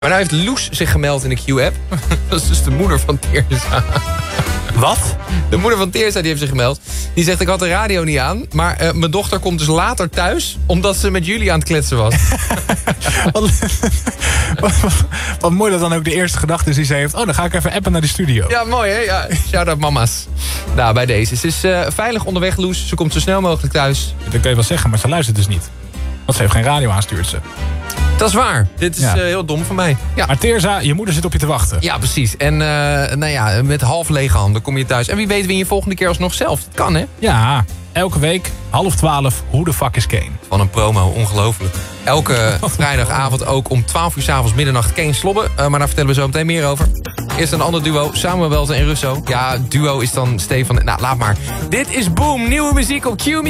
Maar nou heeft Loes zich gemeld in de Q-app. Dat is dus de moeder van Teersa. Wat? De moeder van Teersa die heeft zich gemeld. Die zegt, ik had de radio niet aan. Maar mijn dochter komt dus later thuis. Omdat ze met jullie aan het kletsen was. Wat mooi dat dan ook de eerste gedachte is die ze heeft. Oh, dan ga ik even appen naar de studio. Ja, mooi hè? Ja, shout-out mama's. Nou, bij deze. Ze is veilig onderweg, Loes. Ze komt zo snel mogelijk thuis. Dat kun je wel zeggen, maar ze luistert dus niet. Want ze heeft geen radio aan, stuurt ze. Dat is waar. Dit is heel dom van mij. Ja. Maar Teersa, je moeder zit op je te wachten. Ja, precies. En met half lege handen kom je thuis. En wie weet win je volgende keer alsnog zelf. Dat kan, hè? Ja, elke week, 11:30, Who the fuck is Kane? Van een promo, ongelooflijk. Elke vrijdagavond ook om 12 uur 's avonds middernacht Kane slobben. Maar daar vertellen we zo meteen meer over. Eerst een ander duo, Samuel Welten en Russo. Ja, duo is dan Stefan. Nou, laat maar. Dit is Boom, nieuwe muziek op Q.